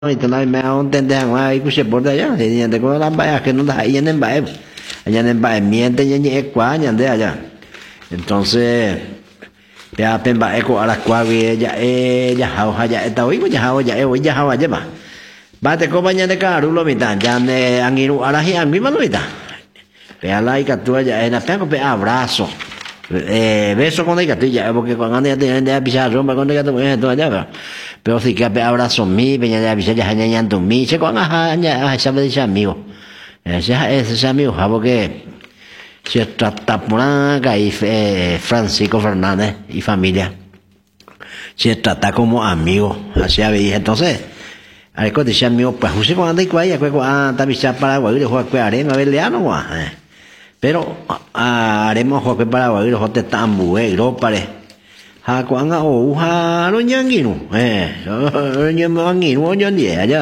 y te la me a un tende a y se por allá, y te con las vallas que no da ahí en el bae. Allá en el bae miente y en Ecuador, de allá. Entonces, ya pemba eco a las cuavi, ya jauja, ya está hoy, ya jauja, lleva. Bate compañía de carulo, mitad, ya de angiru a la gente, mi mano, mitad. Vea la y captura ya en la pego, abrazo. Beso con ella, porque cuando ella tiene de pisar rompa con ella, todo allá, pero si que abrazo mi, peña de pisar ya añadiendo mi, se con ya sabe de amigo. Ese amigo, porque se trata por acá y Francisco Fernández y familia. Se trata como amigo, así había entonces. A ver, cuando dice amigo, pues usted cuando anda y cuaya, está pisar Paraguay, le juega con arena, a ver, le no, pero haremos juego para Paraguay, los hoteles tambu, pare. Ha cuanga o ha lo ñanguino, lo ñanguino, allá.